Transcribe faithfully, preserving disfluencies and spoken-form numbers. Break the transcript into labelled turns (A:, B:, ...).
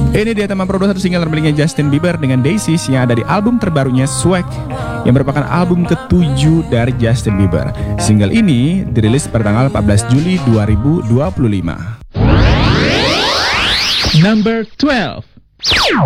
A: Ini dia teman Pro satu single terbaliknya Justin Bieber dengan Daisies yang ada di album terbarunya Swag, yang merupakan album ketujuh dari Justin Bieber. Single ini dirilis pada tanggal empat belas Juli dua ribu dua puluh lima.
B: Number twelve.